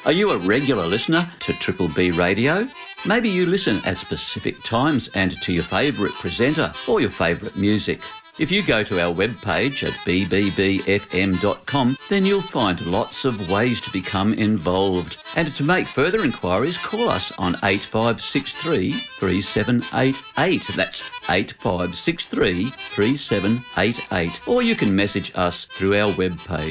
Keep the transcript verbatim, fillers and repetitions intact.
Are you a regular listener to Triple B Radio? Maybe you listen at specific times and to your favourite presenter or your favourite music. If you go to our webpage at b b b f m dot com, then you'll find lots of ways to become involved. And to make further inquiries, call us on eight five six three, three seven eight eight. That's eight five six three, three seven eight eight. Or you can message us through our webpage.